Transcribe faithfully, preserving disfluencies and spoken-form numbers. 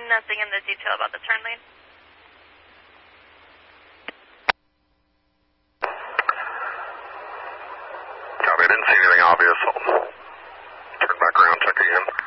Nothing in the detail about the turn lane. Copy, I didn't see anything obvious. I'll turn back around, check again.